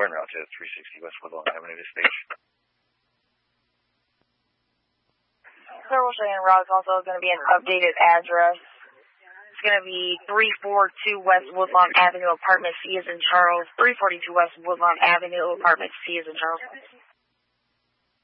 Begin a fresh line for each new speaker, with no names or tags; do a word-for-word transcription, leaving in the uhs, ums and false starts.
We're en route to three sixty West Woodlawn Avenue to station.
Sir, we'll show you en route. It's also going to be an updated address. It's going to be three forty-two West Woodlawn Avenue, Apartment C as in Charles. three forty-two West Woodlawn Avenue, Apartment C as in Charles.